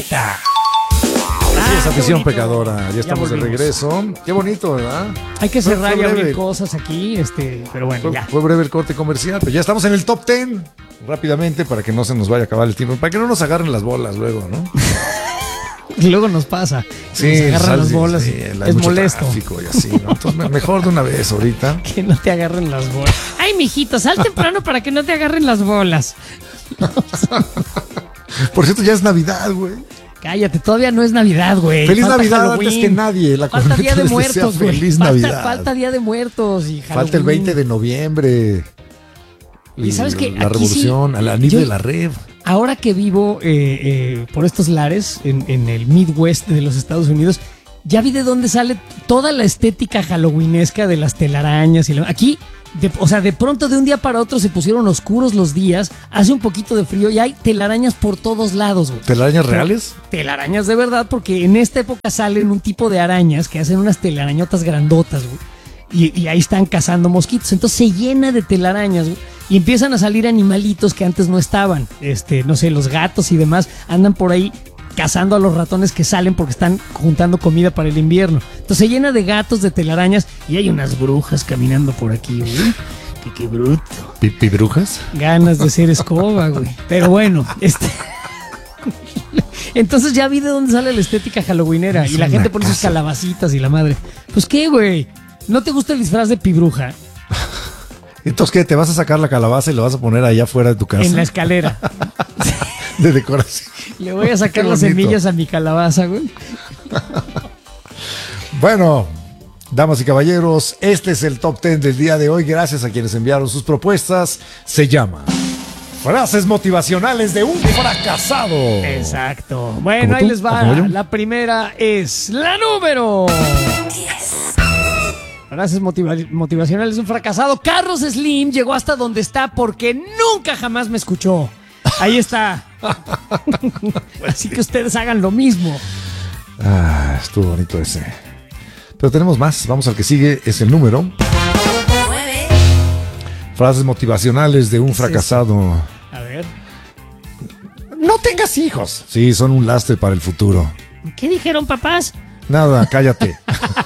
Planeta. Sí, esa afición bonito. pecadora. Ya estamos de volvimos. regreso. Qué bonito, ¿verdad? Hay que cerrar y Fue abrir breve. cosas aquí, pero bueno, ya. Fue breve el corte comercial, pero ya estamos en el top 10. Rápidamente, para que no se nos vaya a acabar el tiempo. Para que no nos agarren las bolas luego, ¿no? Y luego nos pasa. Sí, Nos agarran las sí, bolas. sí, y hay es mucho molesto. tráfico y así, ¿no? Entonces, mejor de una vez ahorita. Que no te agarren las bolas. Ay, mijito, sal temprano para que no te agarren las bolas. Por cierto, ya es Navidad, güey. Cállate, todavía no es Navidad, güey. Feliz Falta Navidad Halloween. antes que nadie. La Falta Día corneta de les Muertos, desea güey. feliz Falta, Navidad. falta Día de Muertos y Halloween. Falta el 20 de noviembre. Y sabes que la aquí revolución, sí, al anillo yo- de la red. Ahora que vivo por estos lares, en el Midwest de los Estados Unidos, ya vi de dónde sale toda la estética halloweenesca de las telarañas. Aquí, de pronto de un día para otro se pusieron oscuros los días, hace un poquito de frío y hay telarañas por todos lados, güey. ¿Telarañas reales? Telarañas de verdad, porque en esta época salen un tipo de arañas que hacen unas telarañotas grandotas, güey. Y ahí están cazando mosquitos. Entonces se llena de telarañas, güey. Y empiezan a salir animalitos que antes no estaban. No sé, los gatos y demás andan por ahí cazando a los ratones que salen porque están juntando comida para el invierno. Entonces se llena de gatos, de telarañas y hay unas brujas caminando por aquí, güey. Qué bruto. ¿Pipi brujas? Ganas de ser escoba, güey. Pero bueno, entonces ya vi de dónde sale la estética halloweenera. Es Y la una gente pone sus casa. calabacitas y la madre. Pues qué, güey. ¿No te gusta el disfraz de pibruja? Entonces, ¿qué? ¿Te vas a sacar la calabaza y la vas a poner allá afuera de tu casa? En la escalera. De decoración. Le voy a sacar Qué las bonito. semillas a mi calabaza, güey. Bueno, damas y caballeros, este es el top 10 del día de hoy. Gracias a quienes enviaron sus propuestas. Se llama Frases motivacionales de un fracasado. Exacto. Bueno, ¿Como ahí tú? les ¿O va. como yo? La primera es la número 10. Frases motivacionales de un fracasado. Carlos Slim llegó hasta donde está porque nunca jamás me escuchó. Ahí está. Así que ustedes hagan lo mismo. Ah, estuvo bonito ese. Pero tenemos más. Vamos al que sigue. Es el número. Frases motivacionales de un fracasado. A ver. No tengas hijos. Sí, son un lastre para el futuro. ¿Qué dijeron, papás? Nada, cállate.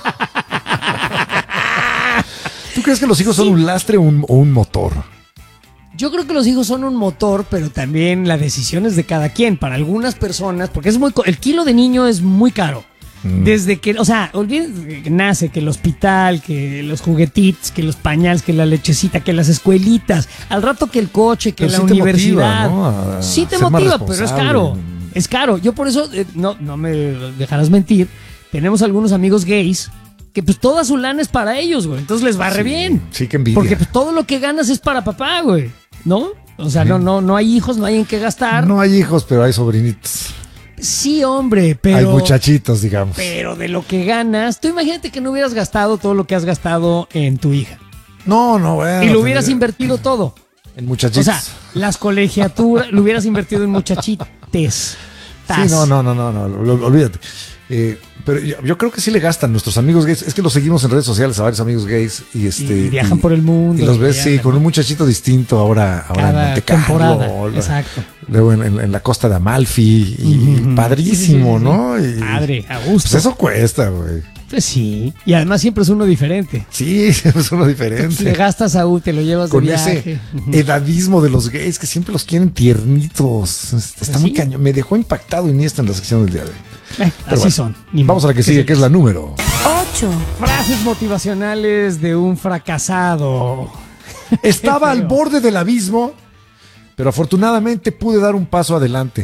¿Tú crees que los hijos son un lastre o un motor? Yo creo que los hijos son un motor, pero también la decisión es de cada quien. Para algunas personas, porque el kilo de niño es muy caro. Desde que, o sea, olviden que nace, que el hospital, que los juguetitos, que los pañales, que la lechecita, que las escuelitas, al rato que el coche, que Pero la sí te universidad. motiva, ¿no? A Sí te ser más motiva, pero es responsable. caro. Es caro. Yo por eso, no me dejarás mentir, tenemos algunos amigos gays que pues toda su lana es para ellos, güey. Entonces les va re bien. Sí, qué envidia. Porque pues, todo lo que ganas es para papá, güey. ¿No? O sea, no hay hijos, no hay en qué gastar. No hay hijos, pero hay sobrinitos. Sí, hombre, pero... Hay muchachitos, digamos. Pero de lo que ganas, tú imagínate que no hubieras gastado todo lo que has gastado en tu hija. No, bueno. Y lo hubieras invertido todo. En muchachitos. O sea, las colegiaturas, lo hubieras invertido en muchachites. Sí, no, olvídate. Pero yo creo que sí le gastan nuestros amigos gays. Es que los seguimos en redes sociales a varios amigos gays y Y viajan por el mundo. Y los ves, viajan, sí, con un muchachito distinto ahora en cada Monte Carlo, temporada. Exacto. Luego en la costa de Amalfi y padrísimo, Sí. ¿no? Y, Padre, a gusto. pues eso cuesta, güey. Pues sí. Y además siempre es uno diferente. Sí, es uno Le diferente. gastas a te lo llevas Con de ese viaje. edadismo de los gays que siempre los quieren tiernitos. Está muy sí. cañón. Me dejó impactado Iniesta en la sección del día de hoy. Así bueno, son. Vamos a la que sigue, que es la número. 8. Frases motivacionales de un fracasado. Estaba al borde del abismo, pero afortunadamente pude dar un paso adelante.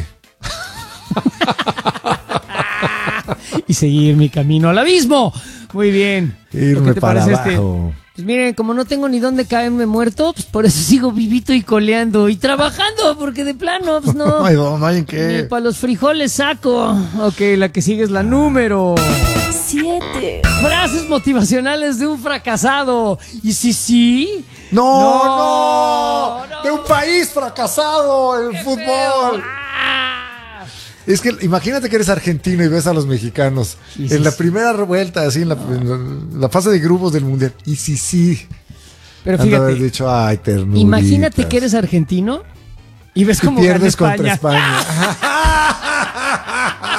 Y seguir mi camino al abismo. Muy bien. Irme ¿Qué te para parece abajo. Pues miren, como no tengo ni dónde caerme muerto, pues por eso sigo vivito y coleando y trabajando, porque de plano, pues no. No hay en Ni qué. para los frijoles saco. Ok, la que sigue es la número 7. Frases motivacionales de un fracasado. Y sí. No, No. de un país fracasado en el fútbol. Es que imagínate que eres argentino y ves a los mexicanos Y en la sí. primera vuelta, así en la fase de grupos del mundial. Y sí. Pero Han de haber fíjate, dicho, ay, ternuritas. imagínate que eres argentino y ves Y cómo gana pierdes contra España. España.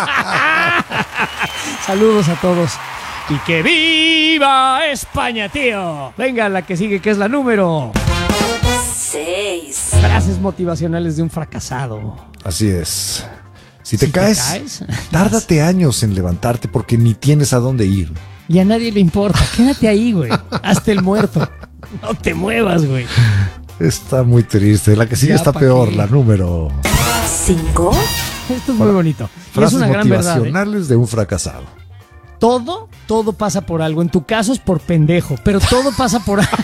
Saludos a todos. Y que viva España, tío. Venga, la que sigue, que es la número 6. Frases motivacionales de un fracasado. Así es. Si te Si te caes, caes, tárdate años en levantarte porque ni tienes a dónde ir. Y a nadie le importa. Quédate ahí, güey. Hasta el muerto. No te muevas, güey. Está muy triste. La que sigue Ya, está ¿pa' peor, qué? la número. 5. Esto es muy bonito. Y es Frases una gran verdad. motivacionales de un fracasado. Todo pasa por algo. En tu caso es por pendejo, pero todo pasa por algo.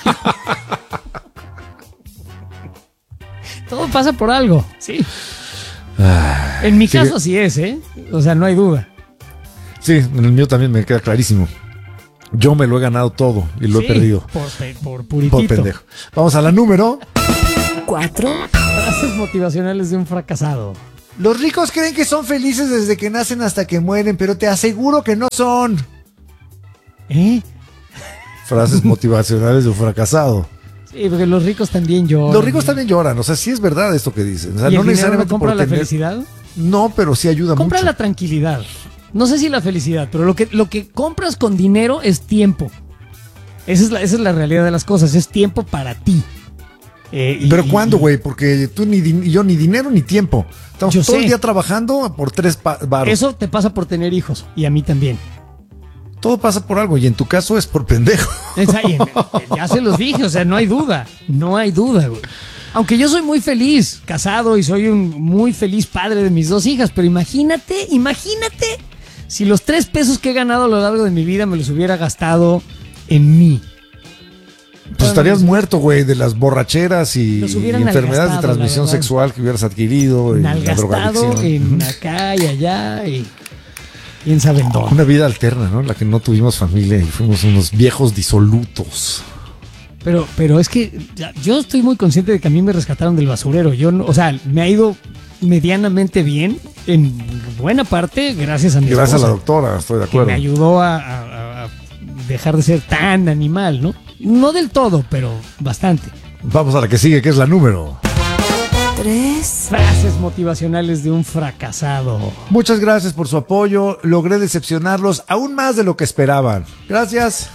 Todo pasa por algo, sí. En mi caso así es, ¿eh? O sea, no hay duda. Sí, en el mío también me queda clarísimo. Yo me lo he ganado todo y lo he Sí, perdido. Por puritito. Por pendejo. Vamos a la número. 4. Frases motivacionales de un fracasado. Los ricos creen que son felices desde que nacen hasta que mueren, pero te aseguro que no son. ¿Eh? Frases motivacionales de un fracasado. Sí, porque los ricos también lloran. Los ricos también lloran, o sea, sí es verdad esto que dicen. O sea, ¿Y el no dinero no necesariamente compra por la tener. felicidad? No, pero sí ayuda Compra mucho. la tranquilidad. No sé si la felicidad, pero lo que compras con dinero es tiempo. Esa es la realidad de las cosas, es tiempo para ti. Pero ¿cuándo, güey? Porque tú yo ni dinero ni tiempo. Estamos Yo todo el sé. día trabajando por 3 varos. Eso te pasa por tener hijos, y a mí también. Todo pasa por algo y en tu caso es por pendejo. Ya se los dije, o sea, no hay duda, güey. Aunque yo soy muy feliz, casado, y soy un muy feliz padre de mis 2 hijas, pero imagínate si los 3 pesos que he ganado a lo largo de mi vida me los hubiera gastado en mí. Pues estarías muerto, güey, de las borracheras y Los hubieran enfermedades de nalgastado, transmisión la verdad. sexual que hubieras adquirido. Y la Nalgastado drogadicción. en acá y allá y quién sabe en dónde. Una vida alterna, ¿no? La que no tuvimos familia y fuimos unos viejos disolutos. Pero es que yo estoy muy consciente de que a mí me rescataron del basurero. Yo no, o sea, me ha ido medianamente bien en buena parte gracias a mi Gracias a esposa, la doctora, estoy de que acuerdo. me ayudó a dejar de ser tan animal, ¿no? No del todo, pero bastante. Vamos a la que sigue, que es la número. 3. Frases motivacionales de un fracasado. Muchas gracias por su apoyo. Logré decepcionarlos aún más de lo que esperaban. Gracias.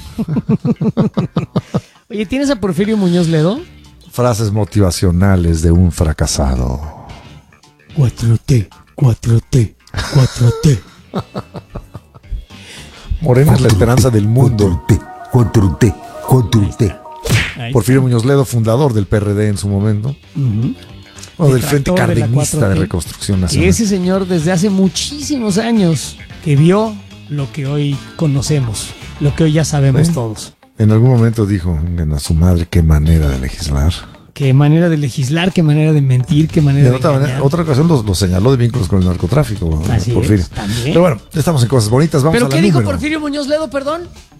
Oye, ¿tienes a Porfirio Muñoz Ledo? Frases motivacionales de un fracasado. 4T, 4T, 4T. Morena es la esperanza del mundo. Control T. Ahí Porfirio Muñoz Ledo, fundador del PRD en su momento. O del Frente Detractor de la Cardenista 4T. de Reconstrucción Y Nacional. ese señor desde hace muchísimos años que vio lo que hoy conocemos, lo que hoy ya sabemos ¿Sí? todos. En algún momento dijo, "Vengan a su madre, qué manera de legislar". Qué manera de legislar, qué manera de mentir, qué Y manera en de otra, engañar. otra ocasión lo señaló de vínculos con el narcotráfico. Así Porfirio. es, también. Pero bueno, estamos en cosas bonitas. Vamos ¿Pero a la qué dijo número. Porfirio Muñoz Ledo, perdón?